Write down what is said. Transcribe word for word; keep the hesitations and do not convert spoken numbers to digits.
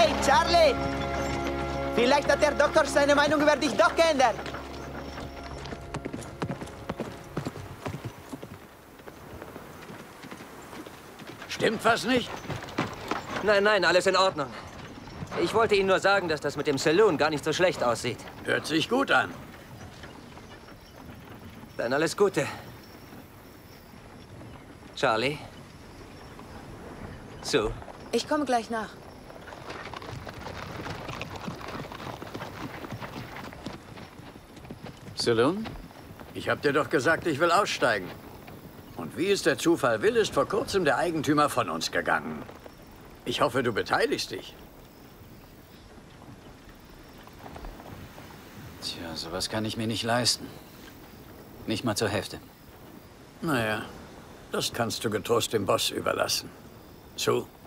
Hey, Charlie! Vielleicht hat der Doktor seine Meinung über dich doch geändert. Stimmt was nicht? Nein, nein, alles in Ordnung. Ich wollte Ihnen nur sagen, dass das mit dem Saloon gar nicht so schlecht aussieht. Hört sich gut an. Dann alles Gute. Charlie? Sue? Ich komme gleich nach. Saloon? Ich hab dir doch gesagt, ich will aussteigen. Und wie es der Zufall will, ist vor kurzem der Eigentümer von uns gegangen. Ich hoffe, du beteiligst dich. Tja, sowas kann ich mir nicht leisten. Nicht mal zur Hälfte. Naja, das kannst du getrost dem Boss überlassen. Sue?